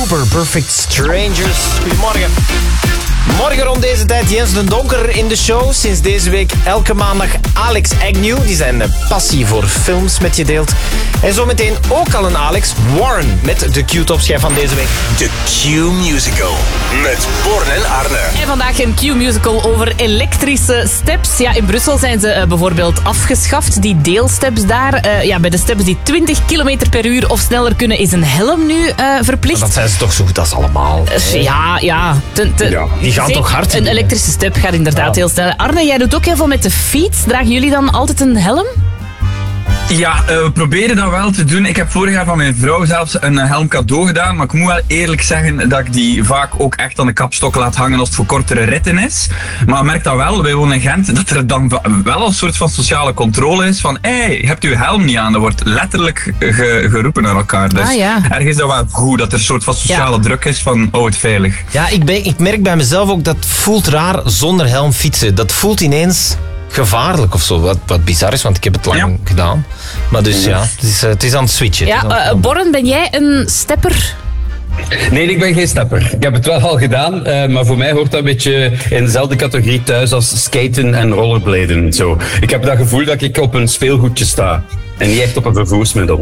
Cooper, Perfect Strangers. Goedemorgen. Morgen rond deze tijd Jens den Donker in de show. Sinds deze week elke maandag Alex Agnew, die zijn passie voor films met je deelt. En zometeen ook al een Alex, Warren, met de Q-topschijf van deze week. De Q-musical met Born en Arne. En vandaag een Q-musical over elektrische steps. Ja, in Brussel zijn ze bijvoorbeeld afgeschaft, die deelsteps daar. Bij de steps die 20 km per uur of sneller kunnen, is een helm nu verplicht. Dat zijn ze toch zo goed als allemaal. Die gaan toch hard. Een elektrische step gaat inderdaad heel snel. Arne, jij doet ook heel veel met de fiets. Dragen jullie dan altijd een helm? Ja, we proberen dat wel te doen. Ik heb vorig jaar van mijn vrouw zelfs een helm cadeau gedaan. Maar ik moet wel eerlijk zeggen dat ik die vaak ook echt aan de kapstok laat hangen als het voor kortere ritten is. Maar ik merk dat wel, wij wonen in Gent, dat er dan wel een soort van sociale controle is van je hebt uw helm niet aan. Er wordt letterlijk geroepen naar elkaar. Dus ergens is dat wel goed, dat er een soort van sociale druk is van, het veilig. Ja, ik merk bij mezelf ook, dat voelt raar zonder helm fietsen. Dat voelt ineens gevaarlijk of zo. Wat bizar is, want ik heb het lang gedaan. Maar dus het is aan het switchen. Ja, Borren, ben jij een stepper? Nee, ik ben geen stepper. Ik heb het wel al gedaan, maar voor mij hoort dat een beetje in dezelfde categorie thuis als skaten en rollerbladen. Zo. Ik heb dat gevoel dat ik op een speelgoedje sta. En niet echt op een vervoersmiddel.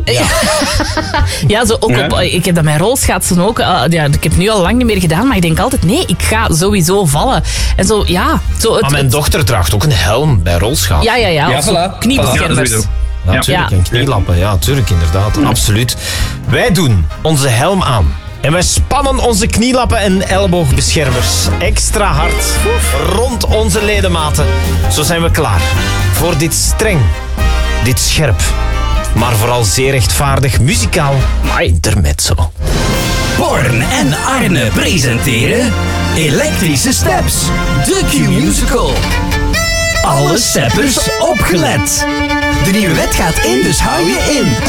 Ik heb dat met rolschaatsen ook. Ik heb nu al lang niet meer gedaan, maar ik denk altijd, nee, ik ga sowieso vallen. En zo, maar mijn dochter draagt ook een helm bij rolschaatsen. Ja, voilà. kniebeschermers. Ja, natuurlijk. En knielappen, ja, natuurlijk, inderdaad. Absoluut. Wij doen onze helm aan. En wij spannen onze knielappen en elleboogbeschermers extra hard rond onze ledematen. Zo zijn we klaar voor dit streng, dit scherp, maar vooral zeer rechtvaardig muzikaal intermezzo. Born en Arne presenteren Elektrische Steps, de Q-musical. Alle steppers opgelet. De nieuwe wet gaat in, dus hou je in.